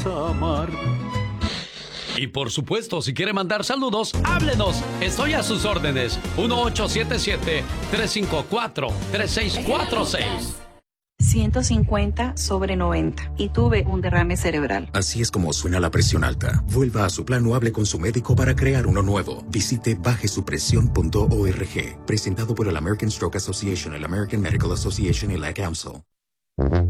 vas a amar. Y por supuesto, si quiere mandar saludos, háblenos. Estoy a sus órdenes. 1877-354-3646. 150/90 y tuve un derrame cerebral. Así es como suena la presión alta. Vuelva a su plan o hable con su médico para crear uno nuevo. Visite bajesupresión.org. Presentado por el American Stroke Association, el American Medical Association y la Council.